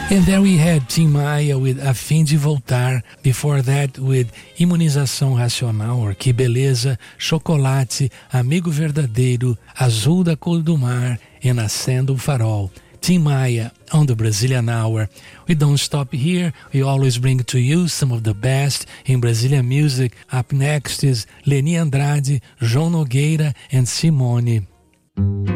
And there we had Tim Maia with A Fim de Voltar. Before that with Imunização Racional, or Que Beleza, Chocolate, Amigo Verdadeiro, Azul da Cor do Mar e Nascendo o Farol. Tim Maia on the Brazilian Hour. We don't stop here. We always bring to you some of the best in Brazilian music. Up next is Leni Andrade, João Nogueira and Simone.